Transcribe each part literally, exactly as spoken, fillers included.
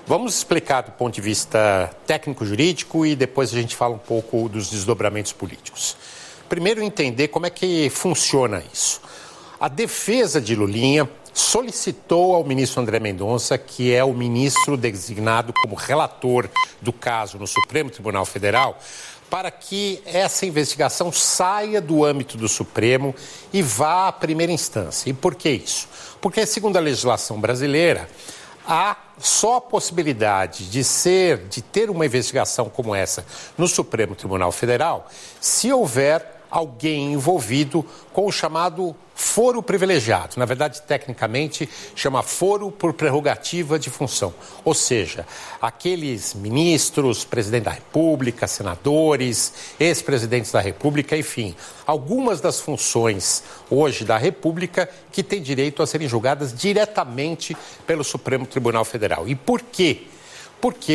Vamos explicar do ponto de vista técnico-jurídico e depois a gente fala um pouco dos desdobramentos políticos. Primeiro, entender como é que funciona isso. A defesa de Lulinha solicitou ao ministro André Mendonça, que é o ministro designado como relator do caso no Supremo Tribunal Federal, para que essa investigação saia do âmbito do Supremo e vá à primeira instância. E por que isso? Porque, segundo a legislação brasileira, há só a possibilidade de ser, de ter uma investigação como essa no Supremo Tribunal Federal, se houver alguém envolvido com o chamado foro privilegiado. Na verdade, tecnicamente, chama foro por prerrogativa de função. Ou seja, aqueles ministros, presidente da República, senadores, ex-presidentes da República, enfim, algumas das funções hoje da República que têm direito a serem julgadas diretamente pelo Supremo Tribunal Federal. E por quê? Porque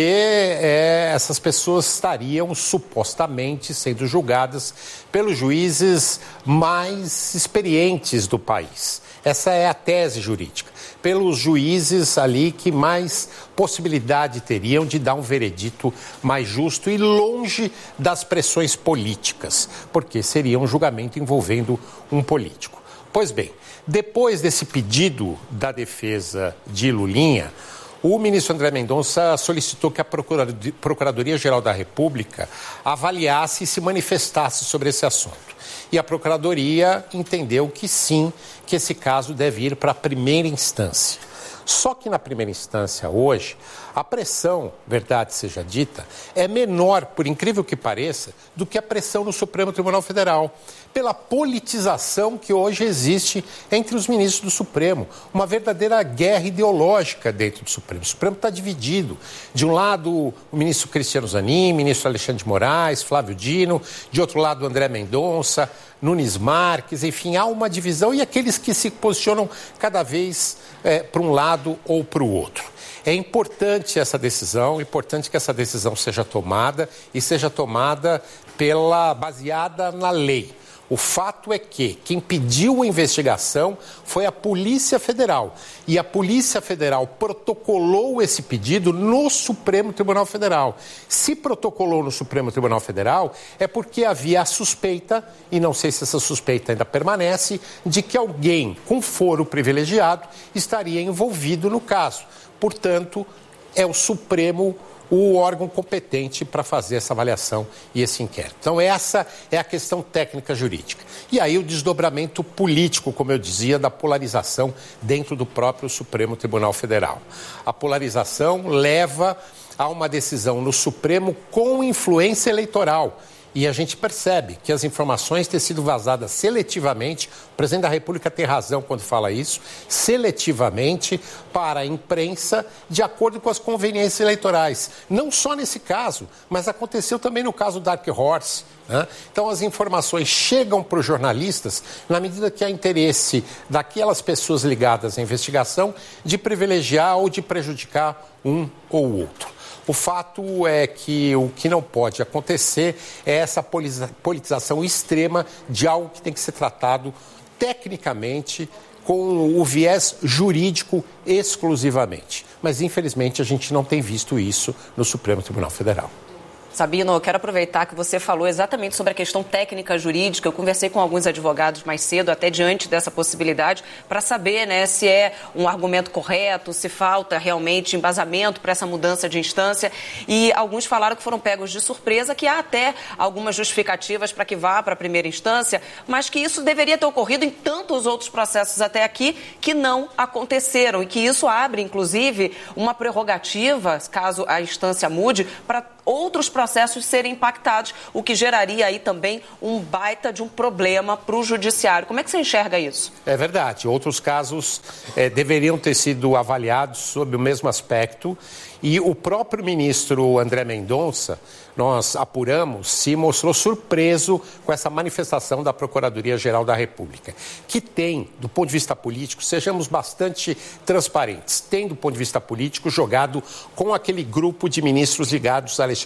é, essas pessoas estariam supostamente sendo julgadas pelos juízes mais experientes do país. Essa é a tese jurídica. Pelos juízes ali que mais possibilidade teriam de dar um veredito mais justo e longe das pressões políticas, porque seria um julgamento envolvendo um político. Pois bem, depois desse pedido da defesa de Lulinha, o ministro André Mendonça solicitou que a Procuradoria-Geral da República avaliasse e se manifestasse sobre esse assunto. E a Procuradoria entendeu que sim, que esse caso deve ir para a primeira instância. Só que na primeira instância hoje, a pressão, verdade seja dita, é menor, por incrível que pareça, do que a pressão no Supremo Tribunal Federal, pela politização que hoje existe entre os ministros do Supremo, uma verdadeira guerra ideológica dentro do Supremo. O Supremo está dividido. De um lado, o ministro Cristiano Zanin, ministro Alexandre de Moraes, Flávio Dino, de outro lado, André Mendonça, Nunes Marques, enfim, há uma divisão e aqueles que se posicionam cada vez é, para um lado ou para o outro. É importante essa decisão, é importante que essa decisão seja tomada e seja tomada pela, baseada na lei. O fato é que quem pediu a investigação foi a Polícia Federal. E a Polícia Federal protocolou esse pedido no Supremo Tribunal Federal. Se protocolou no Supremo Tribunal Federal, é porque havia a suspeita, e não sei se essa suspeita ainda permanece, de que alguém com foro privilegiado estaria envolvido no caso. Portanto, é o Supremo o órgão competente para fazer essa avaliação e esse inquérito. Então, essa é a questão técnica jurídica. E aí o desdobramento político, como eu dizia, da polarização dentro do próprio Supremo Tribunal Federal. A polarização leva a uma decisão no Supremo com influência eleitoral. E a gente percebe que as informações têm sido vazadas seletivamente, o presidente da República tem razão quando fala isso, seletivamente para a imprensa, de acordo com as conveniências eleitorais. Não só nesse caso, mas aconteceu também no caso Dark Horse. Né? Então, as informações chegam para os jornalistas na medida que há interesse daquelas pessoas ligadas à investigação de privilegiar ou de prejudicar um ou outro. O fato é que o que não pode acontecer é essa politização extrema de algo que tem que ser tratado tecnicamente com o viés jurídico exclusivamente. Mas, infelizmente, a gente não tem visto isso no Supremo Tribunal Federal. Sabino, eu quero aproveitar que você falou exatamente sobre a questão técnica jurídica. Eu conversei com alguns advogados mais cedo, até diante dessa possibilidade, para saber, né, se é um argumento correto, se falta realmente embasamento para essa mudança de instância. E alguns falaram que foram pegos de surpresa, que há até algumas justificativas para que vá para a primeira instância, mas que isso deveria ter ocorrido em tantos outros processos até aqui que não aconteceram. E que isso abre, inclusive, uma prerrogativa, caso a instância mude, para outros processos serem impactados, o que geraria aí também um baita de um problema para o judiciário. Como é que você enxerga isso? É verdade. Outros casos é, deveriam ter sido avaliados sob o mesmo aspecto e o próprio ministro André Mendonça, nós apuramos, se mostrou surpreso com essa manifestação da Procuradoria-Geral da República, que tem, do ponto de vista político, sejamos bastante transparentes, tem, do ponto de vista político, jogado com aquele grupo de ministros ligados a Alexandre de Moraes,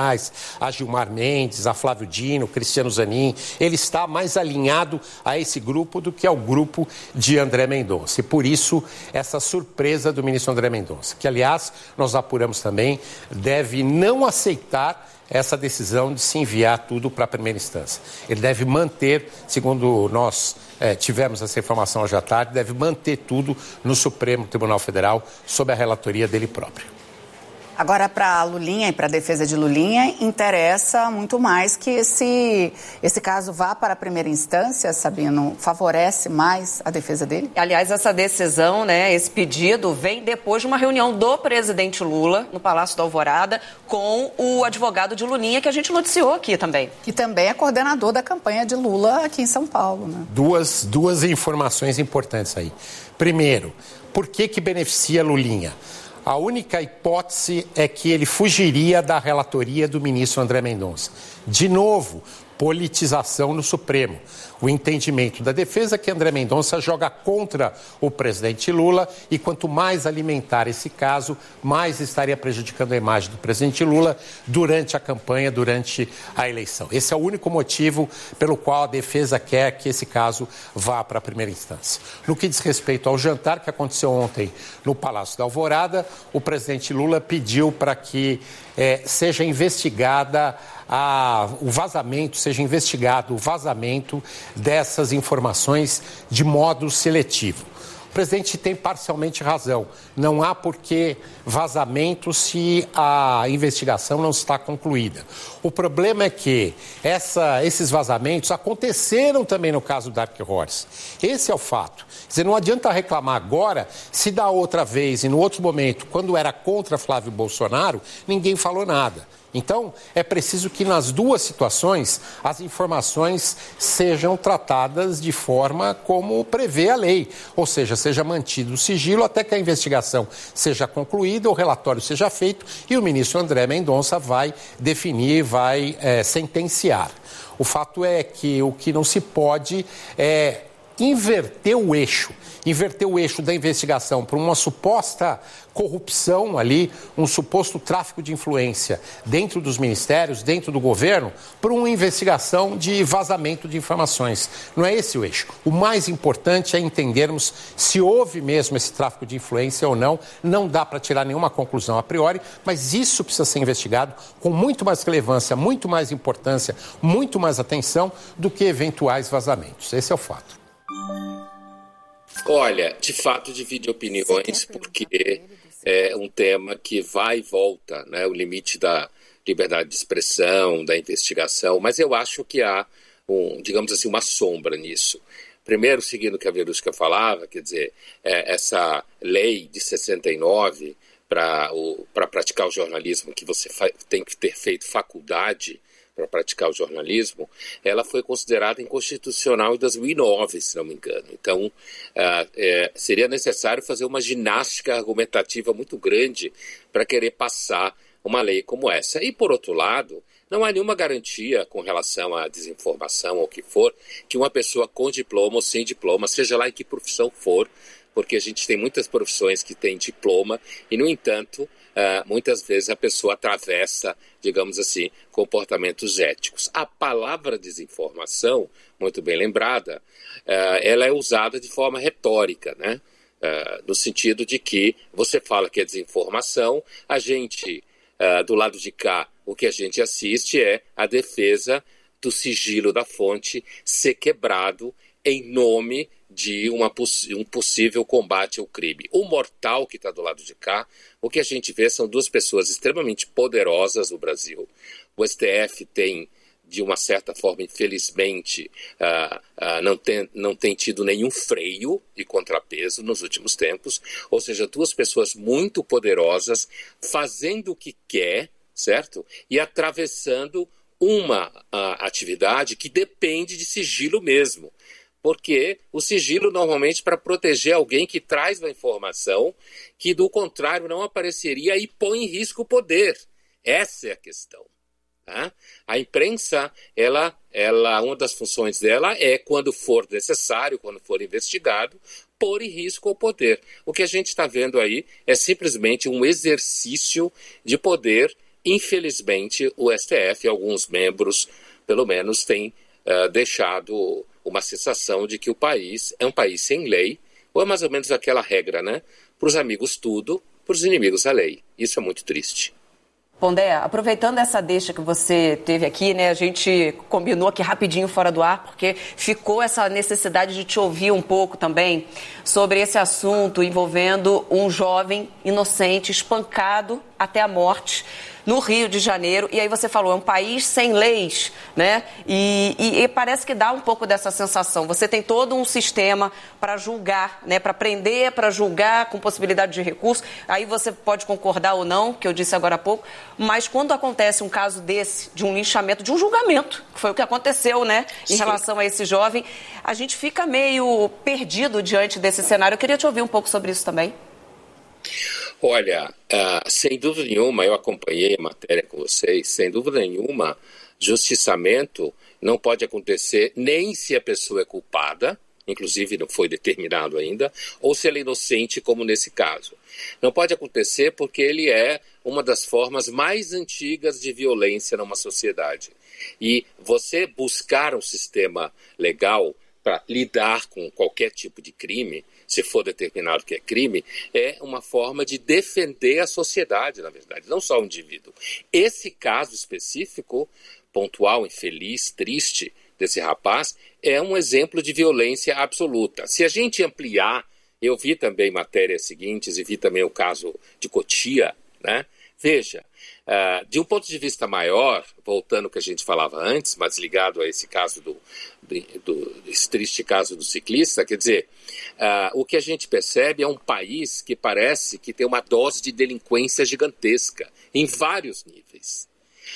Moraes, a Gilmar Mendes, a Flávio Dino, Cristiano Zanin. Ele está mais alinhado a esse grupo do que ao grupo de André Mendonça. E por isso, essa surpresa do ministro André Mendonça, que, aliás, nós apuramos também, deve não aceitar essa decisão de se enviar tudo para a primeira instância. Ele deve manter, segundo nós é, tivemos essa informação hoje à tarde, deve manter tudo no Supremo Tribunal Federal sob a relatoria dele próprio. Agora, para a Lulinha e para a defesa de Lulinha, interessa muito mais que esse, esse caso vá para a primeira instância, Sabino, favorece mais a defesa dele? Aliás, essa decisão, né, esse pedido, vem depois de uma reunião do presidente Lula no Palácio da Alvorada com o advogado de Lulinha, que a gente noticiou aqui também. Que também é coordenador da campanha de Lula aqui em São Paulo, né? Duas, duas informações importantes aí. Primeiro, por que que beneficia Lulinha? A única hipótese é que ele fugiria da relatoria do ministro André Mendonça. De novo, politização no Supremo. O entendimento da defesa é que André Mendonça joga contra o presidente Lula e quanto mais alimentar esse caso, mais estaria prejudicando a imagem do presidente Lula durante a campanha, durante a eleição. Esse é o único motivo pelo qual a defesa quer que esse caso vá para a primeira instância. No que diz respeito ao jantar que aconteceu ontem no Palácio da Alvorada, o presidente Lula pediu para que eh, seja investigada A, o vazamento, seja investigado o vazamento dessas informações de modo seletivo. O presidente tem parcialmente razão. Não há por que vazamento se a investigação não está concluída. O problema é que essa, esses vazamentos aconteceram também no caso da Dark Horse. Esse é o fato. Quer dizer, não adianta reclamar agora se da outra vez e no outro momento, quando era contra Flávio Bolsonaro, ninguém falou nada. Então, é preciso que nas duas situações as informações sejam tratadas de forma como prevê a lei, ou seja, seja mantido o sigilo até que a investigação seja concluída, o relatório seja feito e o ministro André Mendonça vai definir, vai é, sentenciar. O fato é que o que não se pode é inverter o eixo, inverter o eixo da investigação para uma suposta corrupção ali, um suposto tráfico de influência dentro dos ministérios, dentro do governo, para uma investigação de vazamento de informações. Não é esse o eixo. O mais importante é entendermos se houve mesmo esse tráfico de influência ou não. Não dá para tirar nenhuma conclusão a priori, mas isso precisa ser investigado com muito mais relevância, muito mais importância, muito mais atenção do que eventuais vazamentos. Esse é o fato. Olha, de fato divide opiniões porque é um tema que vai e volta, né? O limite da liberdade de expressão, da investigação, mas eu acho que há, um, digamos assim, uma sombra nisso. Primeiro, seguindo o que a Verusca falava, quer dizer, é, essa lei de sessenta e nove para para praticar o jornalismo, que você fa- tem que ter feito faculdade para praticar o jornalismo, ela foi considerada inconstitucional em dois mil e nove, se não me engano. Então, uh, é, seria necessário fazer uma ginástica argumentativa muito grande para querer passar uma lei como essa. E, por outro lado, não há nenhuma garantia com relação à desinformação ou o que for, que uma pessoa com diploma ou sem diploma, seja lá em que profissão for, porque a gente tem muitas profissões que têm diploma e, no entanto, Uh, muitas vezes a pessoa atravessa, digamos assim, comportamentos éticos. A palavra desinformação, muito bem lembrada, uh, ela é usada de forma retórica, né? Uh, no sentido de que você fala que é desinformação, a gente, uh, do lado de cá, o que a gente assiste é a defesa do sigilo da fonte ser quebrado em nome de uma poss- um possível combate ao crime. O mortal que está do lado de cá, o que a gente vê são duas pessoas extremamente poderosas no Brasil. O S T F tem, de uma certa forma, infelizmente, uh, uh, não, tem, não tem tido nenhum freio de contrapeso nos últimos tempos, ou seja, duas pessoas muito poderosas fazendo o que quer, certo? E atravessando uma uh, atividade que depende de sigilo mesmo. Porque o sigilo normalmente para proteger alguém que traz uma informação que, do contrário, não apareceria e põe em risco o poder. Essa é a questão. Tá? A imprensa, ela, ela, uma das funções dela é, quando for necessário, quando for investigado, pôr em risco o poder. O que a gente está vendo aí é simplesmente um exercício de poder infelizmente, o S T F e alguns membros, pelo menos, têm uh, deixado uma sensação de que o país é um país sem lei, ou é mais ou menos aquela regra, né? Para os amigos tudo, para os inimigos a lei. Isso é muito triste. Pondé, aproveitando essa deixa que você teve aqui, né, a gente combinou aqui rapidinho fora do ar, porque ficou essa necessidade de te ouvir um pouco também sobre esse assunto envolvendo um jovem inocente espancado até a morte no Rio de Janeiro. E aí você falou, é um país sem leis, né? E, e, e parece que dá um pouco dessa sensação. Você tem todo um sistema para julgar, né? Para prender, para julgar, com possibilidade de recurso. Aí você pode concordar ou não, que eu disse agora há pouco. Mas quando acontece um caso desse, de um linchamento, de um julgamento, que foi o que aconteceu, né? Em Sim. relação a esse jovem, a gente fica meio perdido diante desse cenário. Eu queria te ouvir um pouco sobre isso também. Olha, uh, sem dúvida nenhuma, eu acompanhei a matéria com vocês, sem dúvida nenhuma, justiçamento não pode acontecer nem se a pessoa é culpada, inclusive não foi determinado ainda, ou se ela é inocente, como nesse caso. Não pode acontecer porque ele é uma das formas mais antigas de violência numa sociedade. E você buscar um sistema legal para lidar com qualquer tipo de crime, se for determinado que é crime, é uma forma de defender a sociedade, na verdade, não só o indivíduo. Esse caso específico, pontual, infeliz, triste, desse rapaz, é um exemplo de violência absoluta. Se a gente ampliar, eu vi também matérias seguintes e vi também o caso de Cotia, né? Veja, uh, de um ponto de vista maior, voltando ao que a gente falava antes, mas ligado a esse caso do, do, do esse triste caso do ciclista, quer dizer, uh, o que a gente percebe é um país que parece que tem uma dose de delinquência gigantesca, em vários níveis.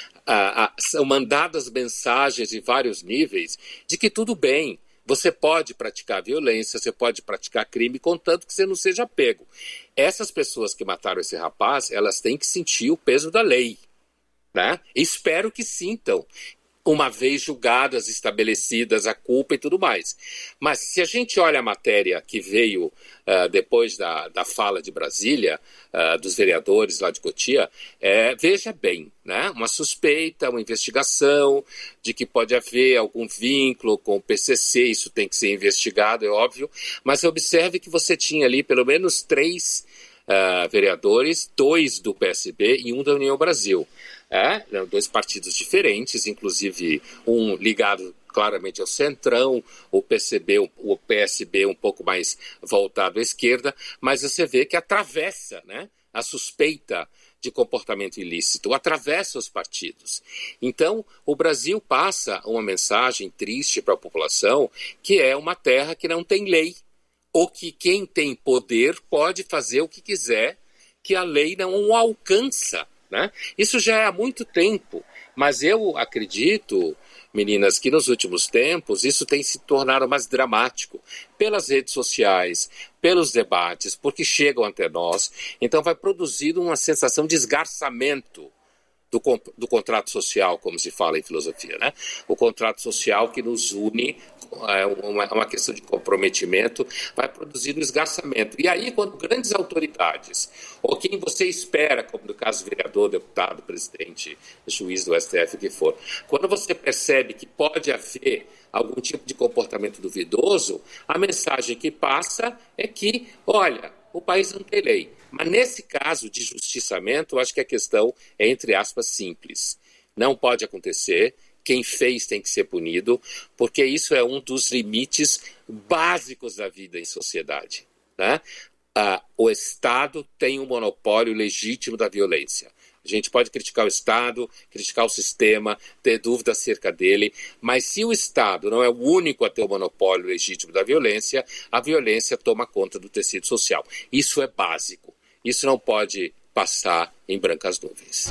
Uh, uh, são mandadas mensagens em vários níveis de que tudo bem, você pode praticar violência, você pode praticar crime, contanto que você não seja pego. Essas pessoas que mataram esse rapaz, elas têm que sentir o peso da lei, né? Espero que sintam, uma vez julgadas, estabelecidas a culpa e tudo mais. Mas se a gente olha a matéria que veio uh, depois da, da fala de Brasília, uh, dos vereadores lá de Cotia, é, veja bem, né? Uma suspeita, uma investigação de que pode haver algum vínculo com o P C C, isso tem que ser investigado, é óbvio, mas observe que você tinha ali pelo menos três uh, vereadores, dois do P S B e um da União Brasil. É, dois partidos diferentes, inclusive um ligado claramente ao Centrão, o P C B, o P S B um pouco mais voltado à esquerda, mas você vê que atravessa, né, a suspeita de comportamento ilícito, atravessa os partidos. Então, o Brasil passa uma mensagem triste para a população, que é uma terra que não tem lei, ou que quem tem poder pode fazer o que quiser, que a lei não o alcança. Né? Isso já é há muito tempo, mas eu acredito, meninas, que nos últimos tempos isso tem se tornado mais dramático pelas redes sociais, pelos debates, porque chegam até nós, então vai produzindo uma sensação de esgarçamento do, do contrato social, como se fala em filosofia, né? O contrato social que nos une, é uma, uma questão de comprometimento, vai produzir um esgarçamento. E aí, quando grandes autoridades, ou quem você espera, como no caso vereador, deputado, presidente, juiz do S T F, o que for, quando você percebe que pode haver algum tipo de comportamento duvidoso, a mensagem que passa é que, olha, o país não tem lei. Mas nesse caso de justiçamento, eu acho que a questão é, entre aspas, simples. Não pode acontecer. Quem fez tem que ser punido, porque isso é um dos limites básicos da vida em sociedade, né? Ah, o Estado tem um monopólio legítimo da violência. A gente pode criticar o Estado, criticar o sistema, ter dúvidas acerca dele, mas se o Estado não é o único a ter o monopólio legítimo da violência, a violência toma conta do tecido social. Isso é básico. Isso não pode passar em brancas nuvens.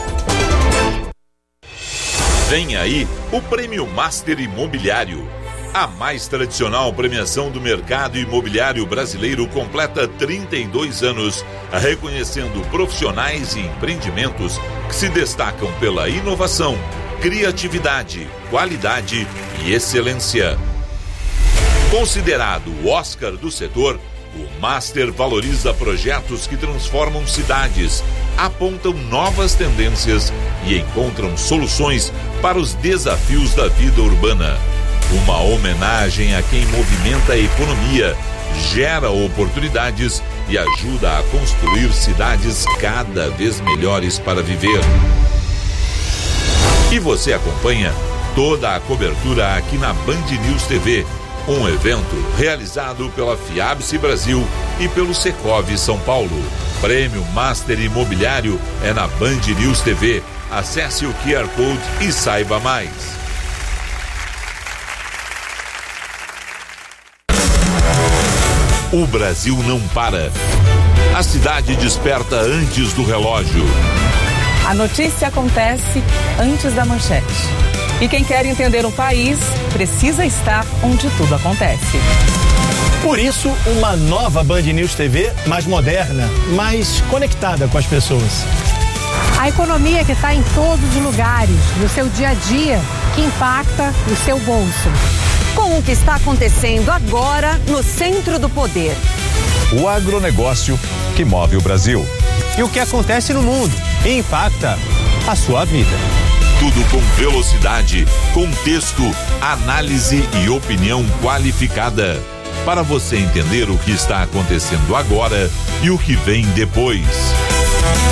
Vem aí o Prêmio Master Imobiliário. A mais tradicional premiação do mercado imobiliário brasileiro completa trinta e dois anos, reconhecendo profissionais e empreendimentos que se destacam pela inovação, criatividade, qualidade e excelência. Considerado o Oscar do setor, o Master valoriza projetos que transformam cidades, apontam novas tendências e encontram soluções para os desafios da vida urbana. Uma homenagem a quem movimenta a economia, gera oportunidades e ajuda a construir cidades cada vez melhores para viver. E você acompanha toda a cobertura aqui na Band News T V, um evento realizado pela Fiabse Brasil e pelo Secov São Paulo. Prêmio Master Imobiliário é na Band News T V. Acesse o Q R Code e saiba mais. O Brasil não para. A cidade desperta antes do relógio. A notícia acontece antes da manchete. E quem quer entender o país precisa estar onde tudo acontece. Por isso, uma nova Band News T V mais moderna, mais conectada com as pessoas. A economia que está em todos os lugares, no seu dia a dia, que impacta o seu bolso. Com o que está acontecendo agora no centro do poder. O agronegócio que move o Brasil. E o que acontece no mundo e impacta a sua vida. Tudo com velocidade, contexto, análise e opinião qualificada. Para você entender o que está acontecendo agora e o que vem depois.